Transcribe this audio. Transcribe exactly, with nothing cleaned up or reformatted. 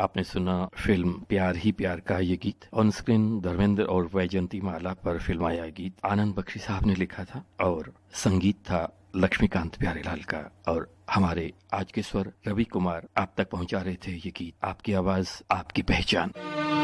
आपने सुना फिल्म प्यार ही प्यार का ये गीत। ऑन स्क्रीन धर्मेंद्र और वैजयंती माला पर फिल्माया गीत आनंद बख्शी साहब ने लिखा था और संगीत था लक्ष्मीकांत प्यारेलाल का। और हमारे आज के स्वर रवि कुमार आप तक पहुंचा रहे थे ये गीत। आपकी आवाज आपकी पहचान।